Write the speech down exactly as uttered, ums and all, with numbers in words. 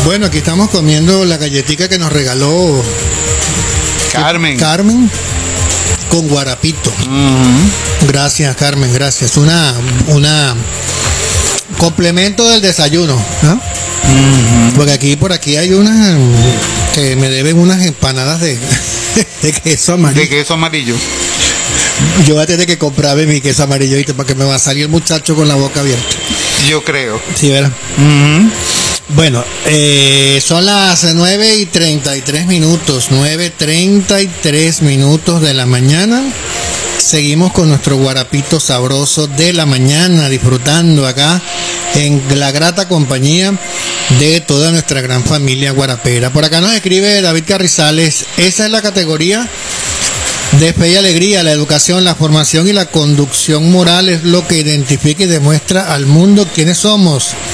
Bueno, aquí estamos comiendo la galletica que nos regaló Carmen. Carmen con guarapito. Uh-huh. Gracias, Carmen, gracias. Una, una complemento del desayuno, ¿no? Uh-huh. Porque aquí por aquí hay unas que me deben unas empanadas de, de queso amarillo. De queso amarillo. Yo voy a tener que comprarme mi queso amarillo, ¿viste? Para que me va a salir el muchacho con la boca abierta. Yo creo. Sí, ¿verdad? Uh-huh. Bueno, eh, son las nueve y treinta y tres minutos, nueve treinta y tres minutos de la mañana. Seguimos con nuestro guarapito sabroso de la mañana, disfrutando acá en la grata compañía de toda nuestra gran familia guarapera. Por acá nos escribe David Carrizales, esa es la categoría de fe y alegría. La educación, la formación y la conducción moral es lo que identifica y demuestra al mundo quiénes somos.